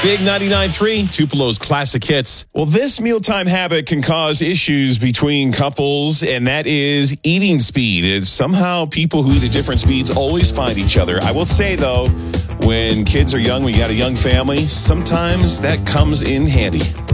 Big 99.3, Tupelo's classic hits. Well, this mealtime habit can cause issues between couples, and that is eating speed. It's somehow people who eat at different speeds always find each other. I will say, though, when kids are young, when you got a young family, sometimes that comes in handy.